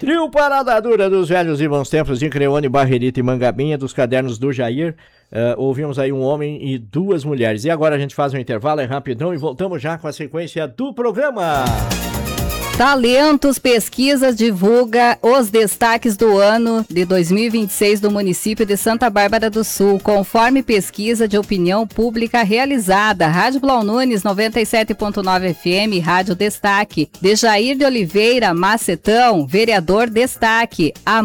Trio Parada Dura dos velhos e bons tempos de Creone, Barrerita e Mangabinha, dos cadernos do Jair. Ouvimos aí um homem e duas mulheres. E agora a gente faz um intervalo, é rapidão, e voltamos já com a sequência do programa. Talentos Pesquisas divulga os destaques do ano de 2026 do município de Santa Bárbara do Sul, conforme pesquisa de opinião pública realizada. Rádio Blau Nunes 97.9 FM, Rádio Destaque. Dejair de Oliveira Macetão, vereador Destaque.